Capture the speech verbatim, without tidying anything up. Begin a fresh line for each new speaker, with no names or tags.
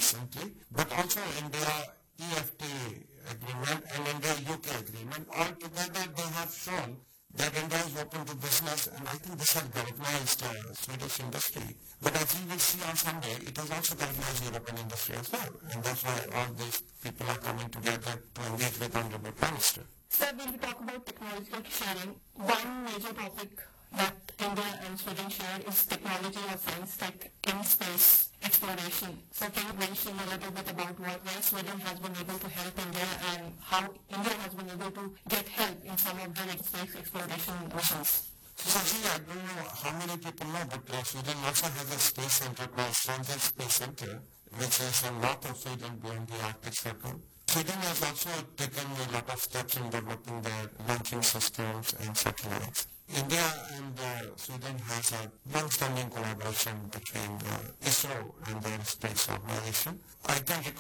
recently, but also India E F T A agreement and India U K agreement. Altogether, they have shown that India is open to business, and I think this has galvanized uh, Swedish industry. But as you will see on Sunday, it has also galvanized European industry as well, and that's why all these people are coming together to engage with Honorable Prime Minister.
Sir, when we talk about technological sharing, one major topic that India and Sweden share is technology or science tech in space exploration. So can you mention a little bit about what where Sweden has been able to help India and how India has been able to get help in some of the space exploration missions?
So, see, I don't know how many people know, but uh, Sweden also has a space center called Strange Space Center, which is in north of Sweden beyond the Arctic Circle. Sweden has also taken a lot of steps in developing their launching systems and satellites. India and uh, Sweden has a long-standing collaboration between uh, ISRO and their space organization. I think